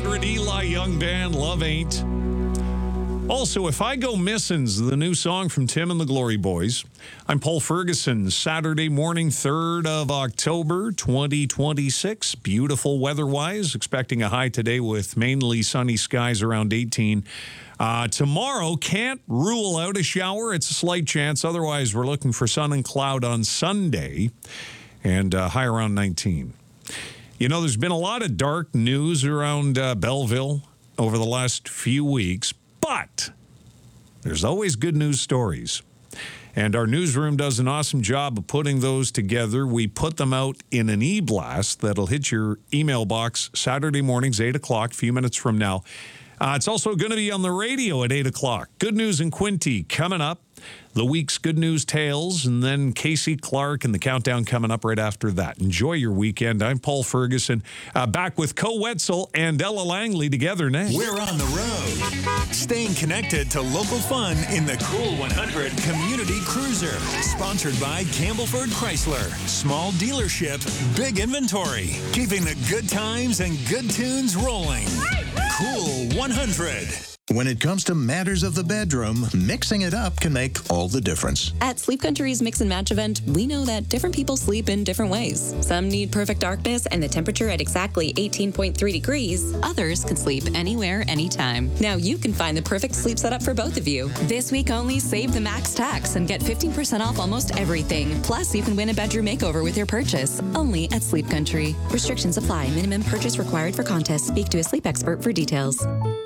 Margaret Eli Young Band, Love Ain't. Also, If I Go Missin's the new song from Tim and the Glory Boys. I'm Paul Ferguson. Saturday morning, 3rd of October, 2026. Beautiful weather-wise. Expecting a high today with mainly sunny skies around 18. Tomorrow, can't rule out a shower. It's a slight chance. Otherwise, we're looking for sun and cloud on Sunday and high around 19. You know, there's been a lot of dark news around Belleville over the last few weeks. But there's always good news stories. And our newsroom does an awesome job of putting those together. We put them out in an e-blast that'll hit your email box Saturday mornings, 8 o'clock, a few minutes from now. It's also going to be on the radio at 8 o'clock. Good News in Quinte coming up. The week's Good News Tales, and then Casey Clark and the countdown coming up right after that. Enjoy your weekend. I'm Paul Ferguson, back with Co Wetzel and Ella Langley together next. We're on the road, staying connected to local fun in the Cool 100 Community Cruiser, sponsored by Campbellford Chrysler. Small dealership, big inventory, keeping the good times and good tunes rolling. Cool 100. When it comes to matters of the bedroom, mixing it up can make all the difference. At Sleep Country's Mix and Match event, we know that different people sleep in different ways. Some need perfect darkness and the temperature at exactly 18.3 degrees. Others can sleep anywhere, anytime. Now you can find the perfect sleep setup for both of you. This week only, save the max tax and get 15% off almost everything. Plus, you can win a bedroom makeover with your purchase. Only at Sleep Country. Restrictions apply. Minimum purchase required for contest. Speak to a sleep expert for details.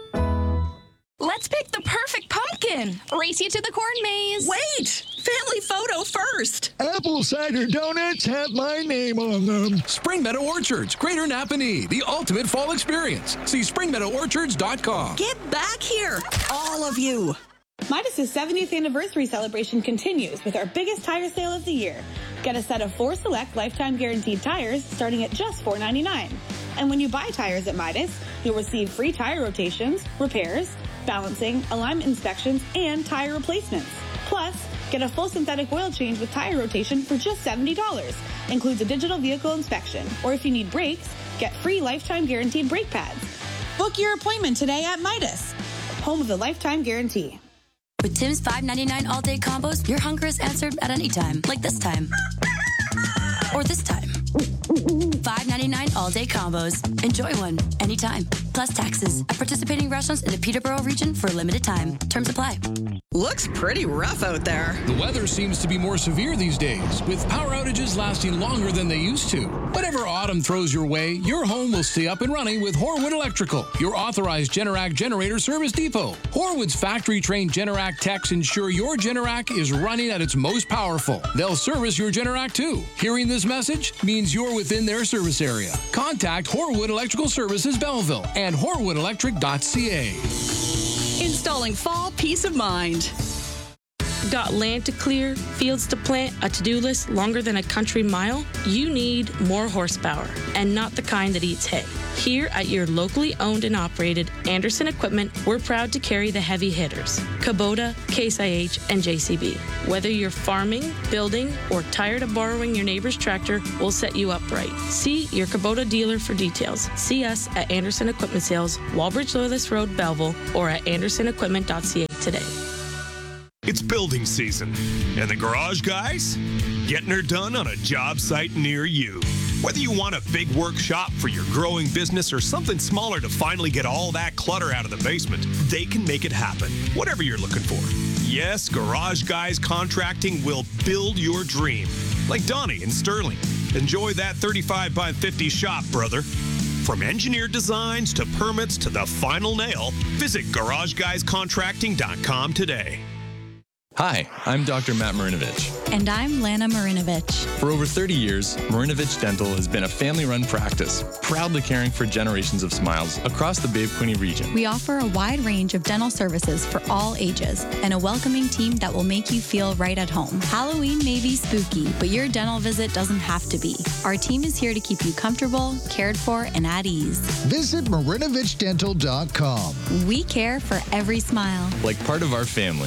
Let's pick the perfect pumpkin. Race you to the corn maze. Wait! Family photo first. Apple cider donuts have my name on them. Spring Meadow Orchards, Greater Napanee, the ultimate fall experience. See springmeadoworchards.com. Get back here, all of you. Midas's 70th anniversary celebration continues with our biggest tire sale of the year. Get a set of 4 select lifetime guaranteed tires starting at just $4.99. And when you buy tires at Midas, you'll receive free tire rotations, repairs, balancing, alignment inspections, and tire replacements. Plus, get a full synthetic oil change with tire rotation for just $70. Includes a digital vehicle inspection. Or if you need brakes, get free lifetime guaranteed brake pads. Book your appointment today at Midas, home of the lifetime guarantee. With Tim's $5.99 all-day combos, your hunger is answered at any time, like this time. Or this time. $5.99 all-day combos. Enjoy one anytime. Plus taxes at participating restaurants in the Peterborough region for a limited time. Terms apply. Looks pretty rough out there. The weather seems to be more severe these days, with power outages lasting longer than they used to. Whatever autumn throws your way, your home will stay up and running with Horwood Electrical, your authorized Generac generator service depot. Horwood's factory-trained Generac techs ensure your Generac is running at its most powerful. They'll service your Generac too. Hearing this message means you're within their service area. Contact Horwood Electrical Services Belleville and horwoodelectric.ca. Installing fall peace of mind. Got land to clear, fields to plant, a to-do list longer than a country mile? You need more horsepower, and not the kind that eats hay. Here at your locally owned and operated Anderson Equipment, we're proud to carry the heavy hitters, Kubota, Case IH, and JCB. Whether you're farming, building, or tired of borrowing your neighbor's tractor, we'll set you up right. See your Kubota dealer for details. See us at Anderson Equipment Sales, Walbridge Loyalist Road, Belleville, or at andersonequipment.ca today. It's building season, and the garage guys getting her done on a job site near you. Whether you want a big workshop for your growing business or something smaller to finally get all that clutter out of the basement, they can make it happen, whatever you're looking for. Yes, Garage Guys Contracting will build your dream. Like Donnie in Sterling. Enjoy that 35 by 50 shop, brother. From engineered designs to permits to the final nail, visit GarageGuysContracting.com today. Hi, I'm Dr. Matt Marinovich. And I'm Lana Marinovich. For over 30 years, Marinovich Dental has been a family-run practice, proudly caring for generations of smiles across the Bay of Quinte region. We offer a wide range of dental services for all ages and a welcoming team that will make you feel right at home. Halloween may be spooky, but your dental visit doesn't have to be. Our team is here to keep you comfortable, cared for, and at ease. Visit MarinovichDental.com. We care for every smile. Like part of our family.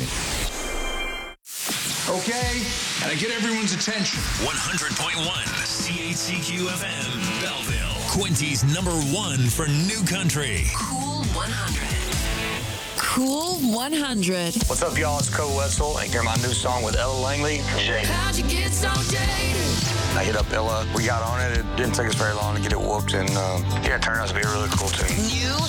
Okay, gotta get everyone's attention. 100.1 CHCQ FM, Belleville. Quinty's #1 for new country. Cool 100. Cool 100. What's up, y'all? It's Cole Wetzel, and hear my new song with Ella Langley. Jaded. How'd you get so jaded? I hit up Ella. We got on it. It didn't take us very long to get it whooped, and it turned out to be a really cool tune. New